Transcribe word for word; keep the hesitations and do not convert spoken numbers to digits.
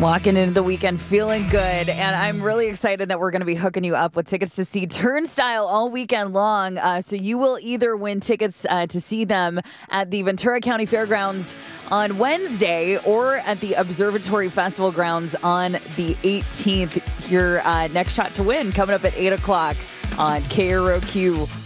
Walking into the weekend feeling good, and I'm really excited that we're going to be hooking you up with tickets to see Turnstile all weekend long. Uh, so you will either win tickets uh, to see them at the Ventura County Fairgrounds on Wednesday or at the Observatory Festival grounds on the eighteenth. Your uh, next shot to win coming up at eight o'clock on K R O Q